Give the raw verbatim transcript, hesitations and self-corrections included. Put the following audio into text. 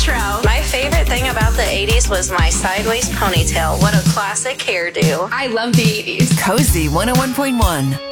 intro. My favorite thing about the eighties was my sideways ponytail. What a classic hairdo. I love the eighties. Cozy one oh one point one.